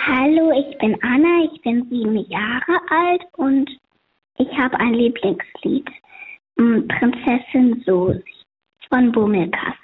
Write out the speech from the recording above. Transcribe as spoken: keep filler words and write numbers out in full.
Hallo, ich bin Anna, ich bin sieben Jahre alt und ich habe ein Lieblingslied, m, Prinzessin Susi von Bummelkasten.